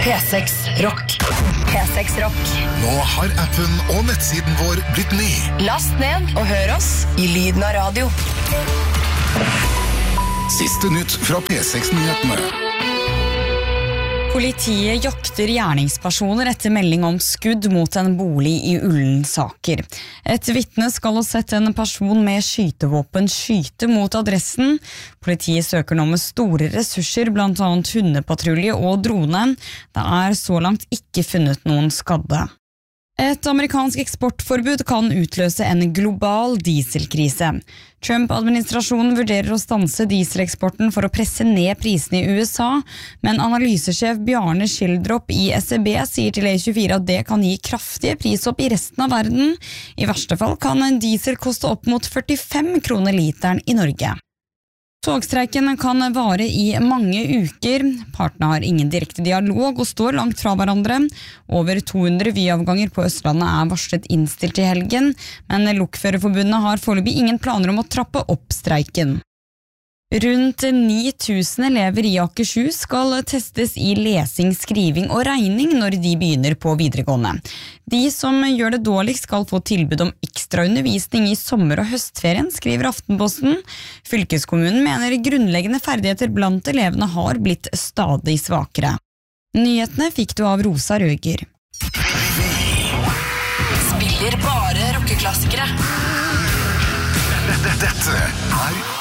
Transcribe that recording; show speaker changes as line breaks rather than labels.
P6 Rock. P6 Rock.
Nå har appen og nettsiden vår blitt ny.
Last ned og hør oss i lyden av radio.
Siste nytt fra P6-nyhetene.
Politiet jakter gjerningspersoner etter melding om skudd mot en bolig i Ullensaker. Et vitne skal ha sett en person med skytevåpen skyte mot adressen. Politiet søker nå med store ressurser, blant annet hundepatrulje og drone. Det er så langt ikke funnet noen skadde. Et amerikansk eksportforbud kan utløse en global dieselkrise. Trump-administrasjonen vurderer å stanse dieseleksporten for å presse ned prisene i USA, men analysesjef Bjarne Schildrop i SEB sier til E24 at det kan gi kraftige prisopp i resten av verden. I verste fall kan en diesel koste opp mot 45 kroner literen i Norge. Togstreiken kan vare i mange uker. Partene har ingen direkte dialog og står langt fra hverandre. Over 200 vyavganger på Østlandet er varslet innstilt i helgen, men Lokførerforbundet har foreløpig ingen planer om å trappe opp streiken. Rundt 9000 elever i Akershus skal testes i lesing, skriving og regning når de begynner på videregående. De som gjør det dårligst skal få tilbud om ekstra undervisning i sommer- og høstferien, skriver Aftenposten. Fylkeskommunen mener grunnleggende ferdigheter blant elevene har blitt stadig svakere. Nyhetene fikk du av Rosa Røger.
Spiller bare rockeklassikere.
Dette er